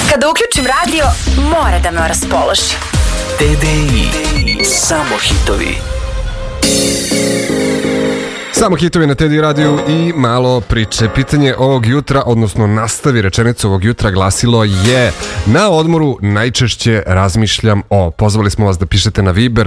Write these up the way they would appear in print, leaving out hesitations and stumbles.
Kada uključim radio, mora da me raspoloži. TDI, samo hitovi. Samo hitovi na TDI radiju i malo priče. Pitanje ovog jutra, odnosno nastavi rečenicu ovog jutra glasilo je: na odmoru najčešće razmišljam o. Pozvali smo vas da pišete na Viber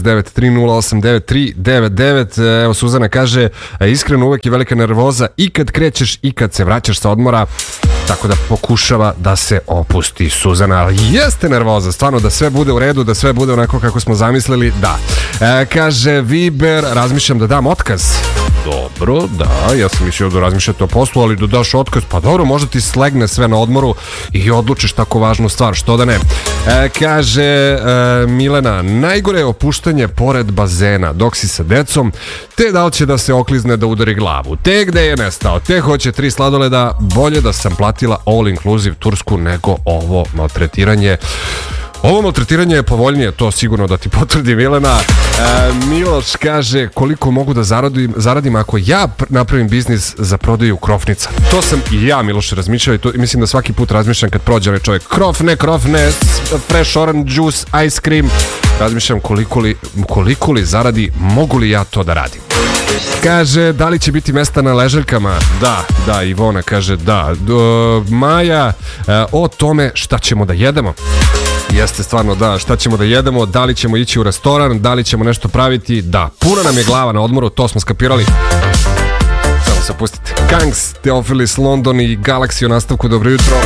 069-308-9399. Evo, Suzana kaže: iskreno, uvek je velika nervoza i kad krećeš i kad se vraćaš sa odmora, tako da pokušava da se opusti. Suzana, ali jeste nervoza, stvarno, da sve bude u redu, da sve bude onako kako smo zamislili, da. Kaže Viber: razmišljam da dam otkaz. Dobro, da, ja sam mislio da razmišljate o poslu, ali da daš otkaz, pa dobro, možda ti slegne sve na odmoru i odlučiš tako važnu stvar, što da ne. Kaže Milena: najgore je opuštanje pored bazena dok si sa decom, te da li će da se oklizne da udari glavu, te gde je nestao, te hoće 3 sladoleda, bolje da sam platila all inclusive tursku nego ovo maltretiranje. Ovo maltretiranje je povoljnije, to sigurno da ti potvrdi Milena. Miloš kaže: koliko mogu da zaradim ako ja napravim biznis za prodaju krofnica. To sam i ja, Miloš, razmišljao i to mislim da svaki put razmišljam kad prođe onaj čovjek. Krofne, fresh orange juice, ice cream. Razmišljam koliko li zaradi, mogu li ja to da radim. Kaže: da li će biti mesta na ležaljkama? Da, Ivona kaže da. Maja: o tome šta ćemo da jedemo. Jeste, stvarno, da, šta ćemo da jedemo, da li ćemo ići u restoran, da li ćemo nešto praviti, da, puna nam je glava na odmoru, to smo skapirali. Samo se opustite. Kangs, Teofilis, London i Galaxy u nastavku, dobro jutro.